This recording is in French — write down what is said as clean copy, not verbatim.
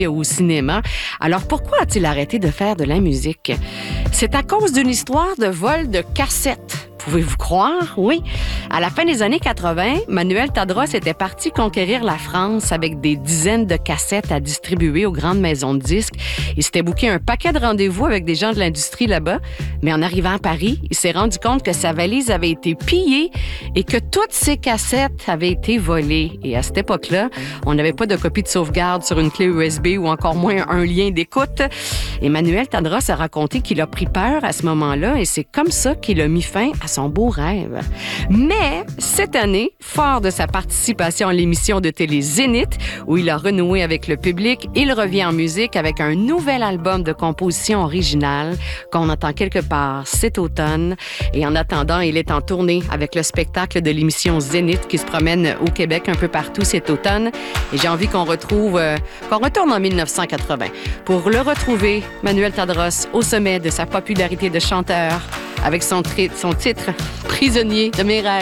au cinéma. Alors, pourquoi a-t-il arrêté de faire de la musique? C'est à cause d'une histoire de vol de cassettes. Pouvez-vous croire? Oui. À la fin des années 80, Manuel Tadros était parti conquérir la France avec des dizaines de cassettes à distribuer aux grandes maisons de disques. Il s'était booké un paquet de rendez-vous avec des gens de l'industrie là-bas. Mais en arrivant à Paris, il s'est rendu compte que sa valise avait été pillée et que toutes ses cassettes avaient été volées. Et à cette époque-là, on n'avait pas de copie de sauvegarde sur une clé USB ou encore moins un lien d'écoute. Et Manuel Tadros a raconté qu'il a pris peur à ce moment-là et c'est comme ça qu'il a mis fin à son beau rêve. Mais cette année, fort de sa participation à l'émission de télé Zénith, où il a renoué avec le public, il revient en musique avec un nouvel album de composition originale qu'on entend quelque part cet automne. Et en attendant, il est en tournée avec le spectacle de l'émission Zénith qui se promène au Québec un peu partout cet automne. Et j'ai envie qu'on retourne en 1980 pour le retrouver, Manuel Tadros, au sommet de sa popularité de chanteur avec son titre « Prisonnier de mes rêves ».